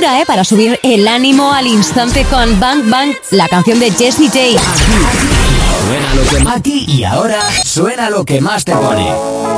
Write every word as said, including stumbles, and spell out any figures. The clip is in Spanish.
locura, ¿eh? Para subir el ánimo al instante con Bang Bang, la canción de Jessie J. Aquí, suena lo que, aquí y ahora suena lo que más te pone.